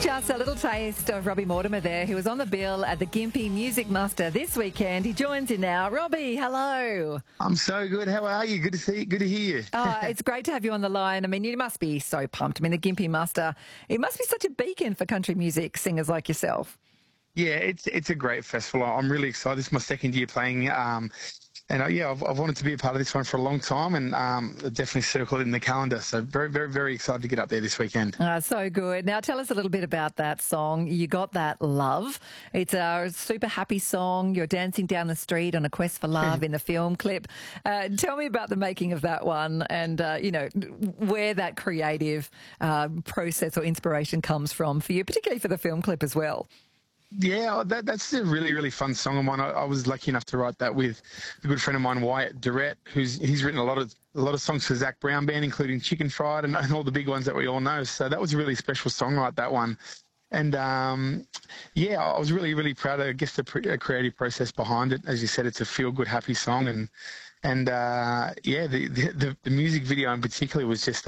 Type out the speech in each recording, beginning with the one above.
Just a little taste of Robbie Mortimer there, who was on the bill at the Gympie Music Muster this weekend. He joins you now. Robbie, hello. I'm so good. How are you? Good to see you. Good to hear you. It's great to have you on the line. I mean, you must be so pumped. I mean, the Gympie Muster, it must be such a beacon for country music singers like yourself. Yeah, it's a great festival. I'm really excited. This is my second year playing. I've wanted to be a part of this one for a long time, and definitely circled it in the calendar. So very, very, very excited to get up there this weekend. So good. Now tell us a little bit about that song. You Got That Love. It's a super happy song. You're dancing down the street on a quest for love in the film clip. Tell me about the making of that one, and where that creative process or inspiration comes from for you, particularly for the film clip as well. Yeah, that's a really, really fun song of mine. I was lucky enough to write that with a good friend of mine, Wyatt Durrett, he's written a lot of songs for Zac Brown Band, including Chicken Fried and all the big ones that we all know. So that was a really special song, like that one. And I was really, really proud of, I guess, the creative process behind it. As you said, it's a feel-good, happy song, and the music video in particular was just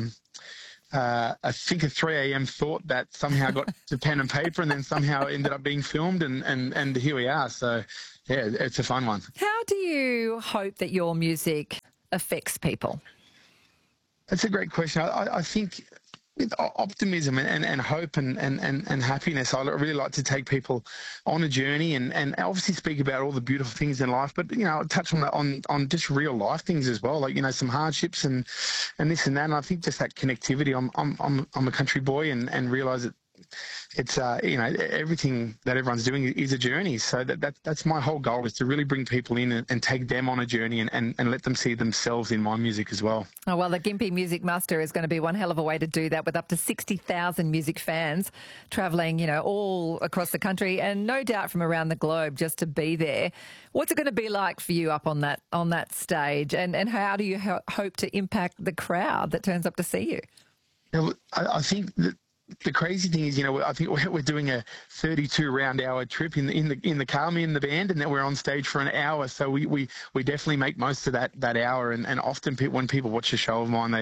I think a 3 a.m. thought that somehow got to pen and paper and then somehow ended up being filmed, and here we are. So, yeah, it's a fun one. How do you hope that your music affects people? That's a great question. I think with optimism and hope and happiness, I really like to take people on a journey and obviously speak about all the beautiful things in life, but touch on just real life things as well, like some hardships and this and that. And I think just that connectivity. I'm a country boy and realise that it's everything that everyone's doing is a journey. So that's my whole goal, is to really bring people in and take them on a journey and let them see themselves in my music as well. Oh, well, the Gympie Music Muster is going to be one hell of a way to do that, with up to 60,000 music fans travelling, all across the country and no doubt from around the globe just to be there. What's it going to be like for you up on that stage, and how do you hope to impact the crowd that turns up to see you? I think that the crazy thing is, I think we're doing a 32-round-hour trip in the car, me and the band, and then we're on stage for an hour. So we definitely make most of that hour. And often when people watch a show of mine,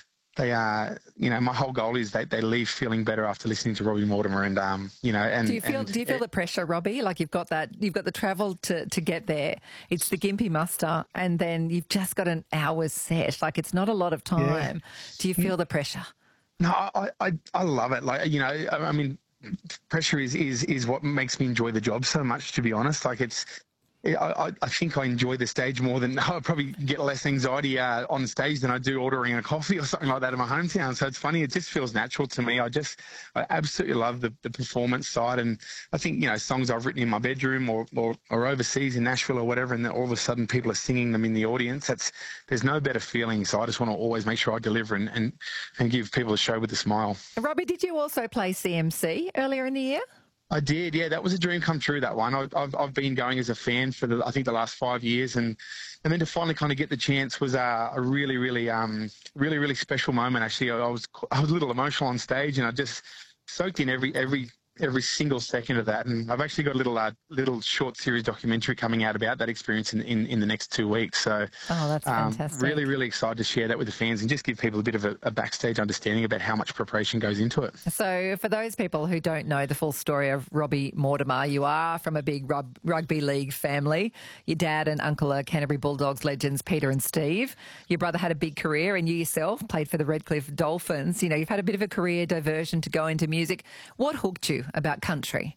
my whole goal is that they leave feeling better after listening to Robbie Mortimer. And do you feel the pressure, Robbie? Like you've got the travel to get there. It's the Gympie Muster, and then you've just got an hour's set. Like, it's not a lot of time. Yeah. Do you feel the pressure? No, I love it. Like, I mean, pressure is what makes me enjoy the job so much, to be honest. Like, I think I enjoy the stage more than I probably get less anxiety on stage than I do ordering a coffee or something like that in my hometown. So it's funny. It just feels natural to me. I absolutely love the performance side. And I think, songs I've written in my bedroom or overseas in Nashville or whatever, and then all of a sudden people are singing them in the audience. There's no better feeling. So I just want to always make sure I deliver and give people a show with a smile. Robbie, did you also play CMC earlier in the year? I did, yeah. That was a dream come true, that one. I've been going as a fan for the last 5 years, and then to finally kind of get the chance was a really, really, really special moment. Actually, I was a little emotional on stage, and I just soaked in every single second of that. And I've actually got a little short series documentary coming out about that experience in the next 2 weeks. So, that's fantastic. Really, really excited to share that with the fans and just give people a bit of a backstage understanding about how much preparation goes into it. So for those people who don't know the full story of Robbie Mortimer, you are from a big rugby league family. Your dad and uncle are Canterbury Bulldogs legends, Peter and Steve. Your brother had a big career, and you yourself played for the Redcliffe Dolphins. You've had a bit of a career diversion to go into music. What hooked you about country?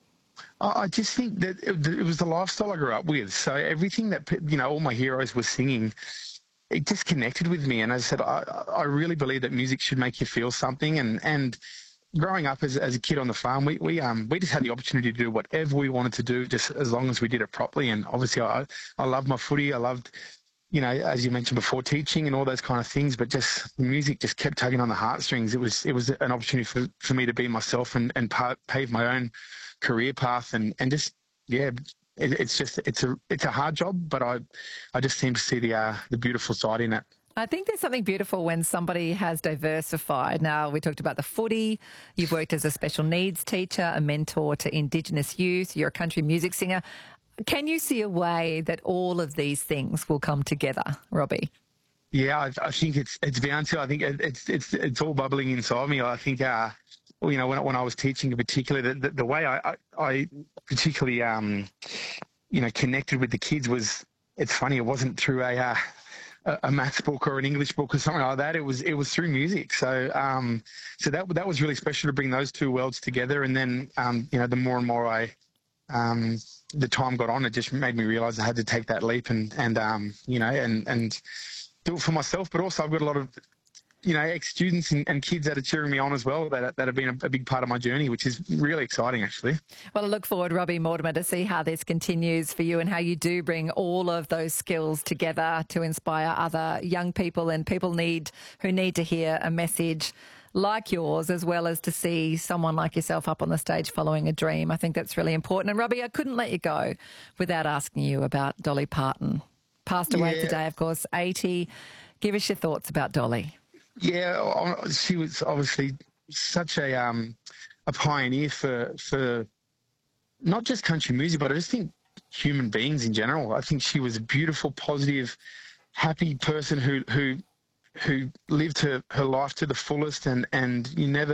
I just think that it was the lifestyle I grew up with. So everything that, all my heroes were singing, it just connected with me. And as I said, I really believe that music should make you feel something. And growing up as a kid on the farm, we just had the opportunity to do whatever we wanted to do, just as long as we did it properly. And obviously I loved my footy. I loved, as you mentioned before, teaching and all those kind of things, but just the music just kept tugging on the heartstrings. It was an opportunity for me to be myself and pave my own career path and just, yeah, it's a hard job, but I just seem to see the beautiful side in it. I think there's something beautiful when somebody has diversified. Now, we talked about the footy. You've worked as a special needs teacher, a mentor to Indigenous youth. You're a country music singer. Can you see a way that all of these things will come together, Robbie? Yeah, I think it's bound to. I think it's all bubbling inside me. I think you know, when I was teaching in particular, the way I particularly, you know, connected with the kids was, it's funny, it wasn't through a maths book or an English book or something like that. It was through music. So that was really special to bring those two worlds together. And then, you know, the more and more the time got on, it just made me realize I had to take that leap and you know, and do it for myself. But also I've got a lot of, you know, ex-students and kids that are cheering me on as well that have been a big part of my journey, which is really exciting, actually. Well, I look forward, Robbie Mortimer, to see how this continues for you and how you do bring all of those skills together to inspire other young people and people who need to hear a message like yours, as well as to see someone like yourself up on the stage following a dream. I think that's really important. And Robbie, I couldn't let you go without asking you about Dolly Parton. Passed away today, of course, 80. Give us your thoughts about Dolly. Yeah, she was obviously such a pioneer for not just country music, but I just think human beings in general. I think she was a beautiful, positive, happy person who lived her life to the fullest, and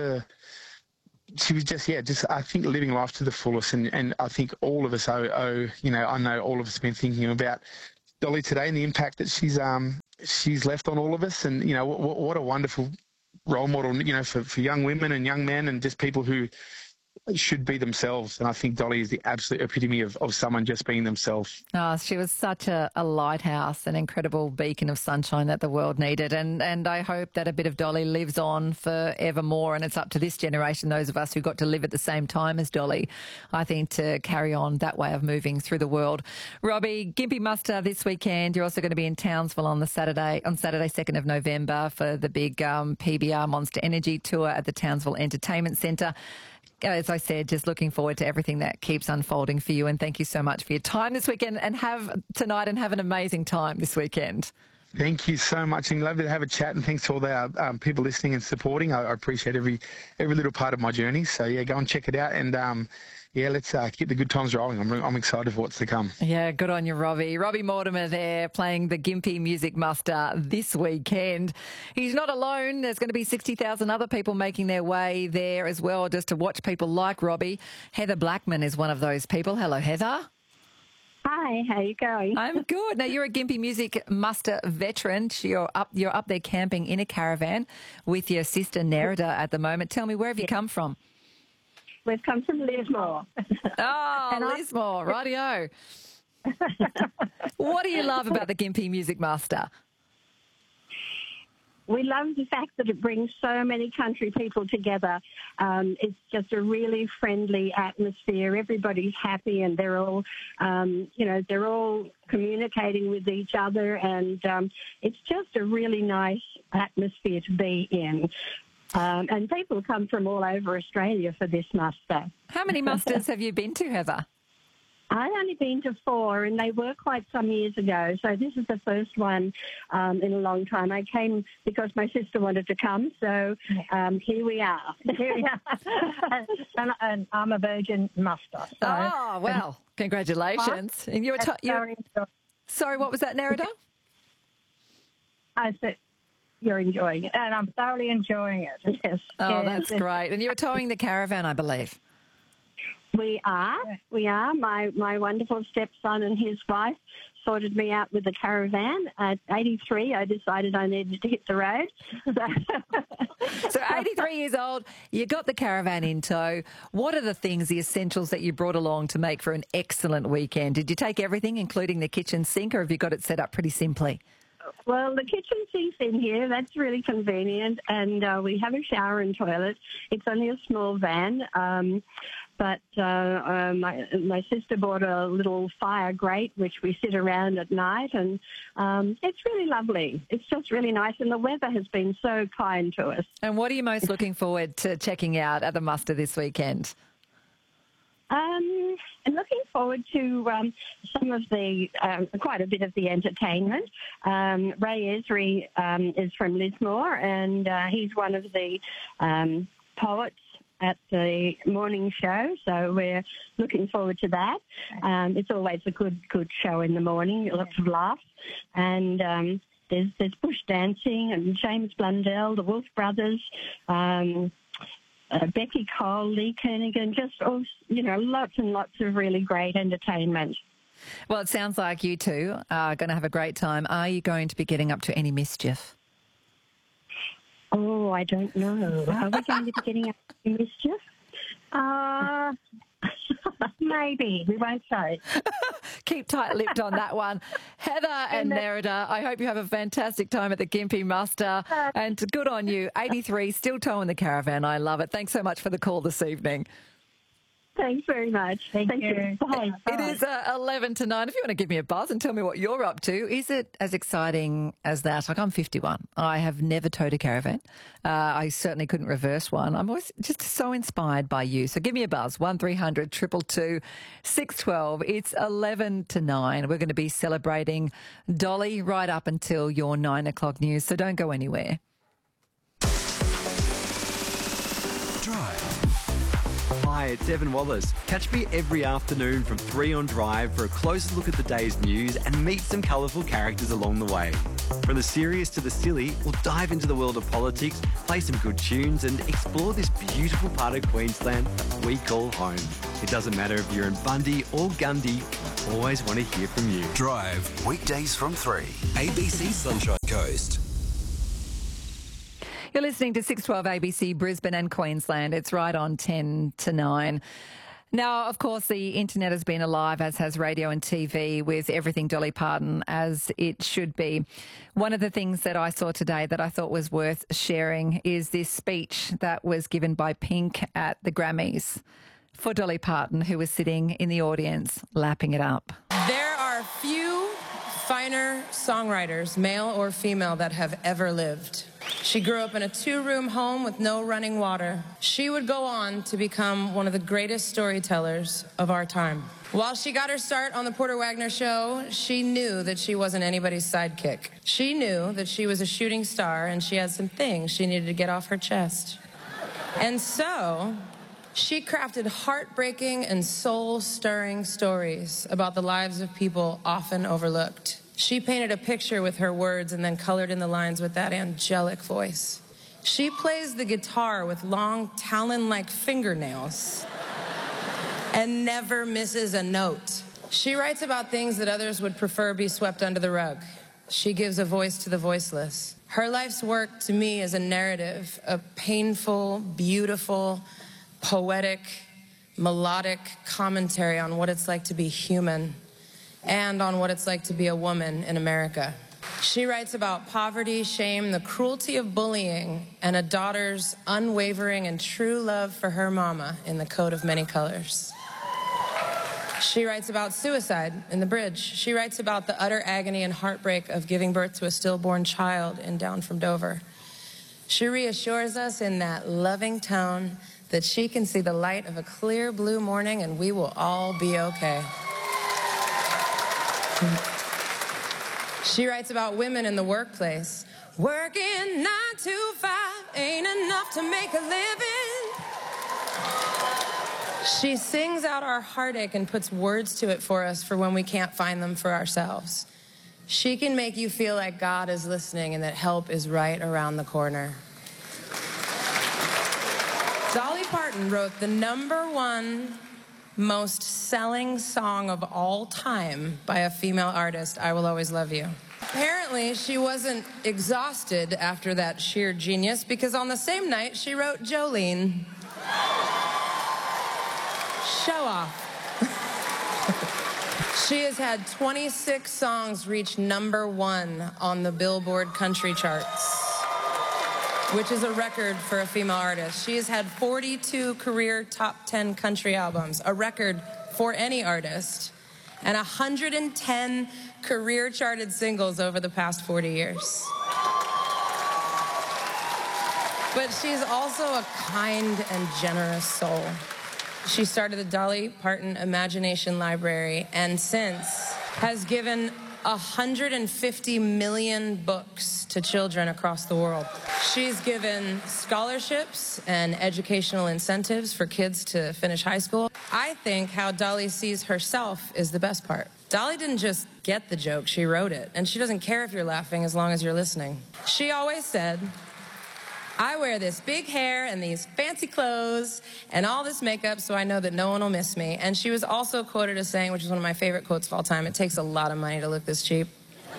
she was just I think living life to the fullest, and I think all of us owe, you know, I know all of us have been thinking about Dolly today and the impact that she's left on all of us. And, you know, what a wonderful role model, you know, for young women and young men and just people who should be themselves. And I think Dolly is the absolute epitome of someone just being themselves. Oh, she was such a lighthouse, an incredible beacon of sunshine that the world needed. And I hope that a bit of Dolly lives on forevermore. And it's up to this generation, those of us who got to live at the same time as Dolly, I think, to carry on that way of moving through the world. Robbie, Gympie Muster this weekend. You're also going to be in Townsville on Saturday, 2nd of November for the big PBR Monster Energy Tour at the Townsville Entertainment Centre. As I said, just looking forward to everything that keeps unfolding for you. And thank you so much for your time this weekend, and have an amazing time this weekend. Thank you so much, and love to have a chat. And thanks to all the people listening and supporting. I appreciate every little part of my journey. So yeah, go and check it out. And yeah, let's keep the good times rolling. I'm excited for what's to come. Yeah, good on you, Robbie. Robbie Mortimer there, playing the Gympie Music Muster this weekend. He's not alone. There's going to be 60,000 other people making their way there as well, just to watch people like Robbie. Heather Blackman is one of those people. Hello, Heather. Hi, how you going? I'm good. Now, you're a Gympie Music Muster veteran. You're up there camping in a caravan with your sister Nerida at the moment. Tell me, where have you come from? We've come from Lismore. Oh, Lismore, rightio. What do you love about the Gympie Music Muster? We love the fact that it brings so many country people together. It's just a really friendly atmosphere. Everybody's happy, and they're all, they're all communicating with each other, and it's just a really nice atmosphere to be in. And people come from all over Australia for this muster. How many musters have you been to, Heather? I've only been to 4, and they were quite some years ago. So this is the first one in a long time. I came because my sister wanted to come, so here we are. And I'm a virgin muster. So. Oh, well, congratulations. And you were sorry, what was that, Nerida? I said, you're enjoying it, and I'm thoroughly enjoying it. Yes. Oh, that's great. And you were towing the caravan, I believe. We are. My wonderful stepson and his wife sorted me out with the caravan. At 83, I decided I needed to hit the road. So 83 years old, you got the caravan in tow. What are the things, the essentials that you brought along to make for an excellent weekend? Did you take everything, including the kitchen sink, or have you got it set up pretty simply? Well, the kitchen sink's in here. That's really convenient. And we have a shower and toilet. It's only a small van. But my sister bought a little fire grate, which we sit around at night. And it's really lovely. It's just really nice. And the weather has been so kind to us. And what are you most looking forward to checking out at the muster this weekend? I'm looking forward to some of the, quite a bit of the entertainment. Ray Esri is from Lismore, and he's one of the poets at the morning show, so we're looking forward to that. It's always a good show in the morning, lots of laughs. And there's bush dancing and James Blundell, the Wolf Brothers, Becky Cole, Lee Kernaghan, just all, lots and lots of really great entertainment. Well, it sounds like you two are going to have a great time. Are you going to be getting up to any mischief? Oh, I don't know. Are we going to be getting up to mischief? Maybe. We won't say. Keep tight-lipped on that one. Heather and Nerida, I hope you have a fantastic time at the Gympie Muster. And good on you. 83, still towing the caravan. I love it. Thanks so much for the call this evening. Thanks very much. Thank you. Bye. It is 11 to 9. If you want to give me a buzz and tell me what you're up to, is it as exciting as that? Like, I'm 51. I have never towed a caravan. I certainly couldn't reverse one. I'm always just so inspired by you. So give me a buzz, 1300 222 612. It's 11 to 9. We're going to be celebrating Dolly right up until your 9 o'clock news. So don't go anywhere. Drive. Hi, it's Evan Wallace. Catch me every afternoon from 3 on Drive for a closer look at the day's news and meet some colourful characters along the way. From the serious to the silly, we'll dive into the world of politics, play some good tunes and explore this beautiful part of Queensland that we call home. It doesn't matter if you're in Bundy or Gundy, I always want to hear from you. Drive, weekdays from 3. ABC Sunshine Coast. You're listening to 612 ABC Brisbane and Queensland. It's right on 10 to 9. Now, of course, the internet has been alive, as has radio and TV, with everything Dolly Parton, as it should be. One of the things that I saw today that I thought was worth sharing is this speech that was given by Pink at the Grammys for Dolly Parton, who was sitting in the audience lapping it up. There are few finer songwriters, male or female, that have ever lived. She grew up in a 2-room home with no running water. She would go on to become one of the greatest storytellers of our time. While she got her start on the Porter Wagoner Show, she knew that she wasn't anybody's sidekick. She knew that she was a shooting star and she had some things she needed to get off her chest. And so she crafted heartbreaking and soul-stirring stories about the lives of people often overlooked. She painted a picture with her words and then colored in the lines with that angelic voice. She plays the guitar with long, talon-like fingernails and never misses a note. She writes about things that others would prefer be swept under the rug. She gives a voice to the voiceless. Her life's work, to me, is a narrative, a painful, beautiful, poetic, melodic commentary on what it's like to be human and on what it's like to be a woman in America. She writes about poverty, shame, the cruelty of bullying, and a daughter's unwavering and true love for her mama in The Coat of Many Colors. She writes about suicide in The Bridge. She writes about the utter agony and heartbreak of giving birth to a stillborn child in Down from Dover. She reassures us in that loving tone that she can see the light of a clear blue morning and we will all be okay. She writes about women in the workplace. Working 9 to 5 ain't enough to make a living. She sings out our heartache and puts words to it for us for when we can't find them for ourselves. She can make you feel like God is listening and that help is right around the corner. Dolly Parton wrote the #1 most selling song of all time by a female artist, I Will Always Love You. Apparently, she wasn't exhausted after that sheer genius because on the same night, she wrote Jolene. Show off. She has had 26 songs reach #1 on the Billboard country charts, which is a record for a female artist. She has had 42 career top 10 country albums, a record for any artist, and 110 career charted singles over the past 40 years. But she's also a kind and generous soul. She started the Dolly Parton Imagination Library and since has given 150 million books to children across the world. She's given scholarships and educational incentives for kids to finish high school. I think how Dolly sees herself is the best part. Dolly didn't just get the joke, she wrote it. And she doesn't care if you're laughing as long as you're listening. She always said, I wear this big hair and these fancy clothes and all this makeup so I know that no one will miss me. And she was also quoted as saying, which is one of my favorite quotes of all time, it takes a lot of money to look this cheap.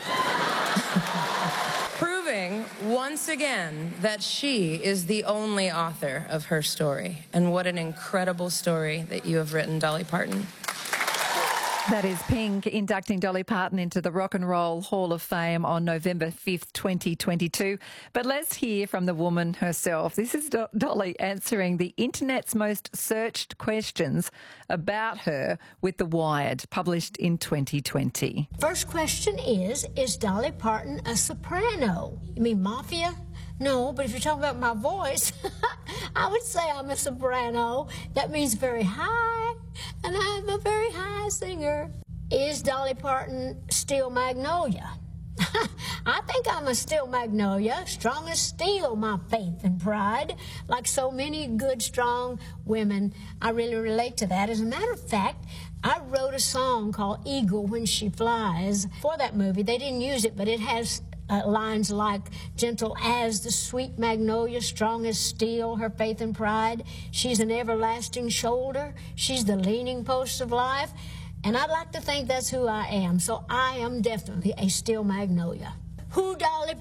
Proving once again that she is the only author of her story. And what an incredible story that you have written, Dolly Parton. That is Pink inducting Dolly Parton into the Rock and Roll Hall of Fame on November 5th, 2022. But let's hear from the woman herself. This is Dolly answering the internet's most searched questions about her with The Wired, published in 2020. First question is Dolly Parton a soprano? You mean mafia? No, but if you're talking about my voice, I would say I'm a soprano. That means very high, and I'm a very high singer. Is Dolly Parton Steel Magnolia? I think I'm a steel magnolia, strong as steel, my faith and pride. Like so many good, strong women, I really relate to that. As a matter of fact, I wrote a song called Eagle When She Flies for that movie. They didn't use it, but it has lines like, gentle as the sweet magnolia, strong as steel, her faith and pride. She's an everlasting shoulder. She's the leaning post of life. And I'd like to think that's who I am. So I am definitely a steel magnolia. Who Dolly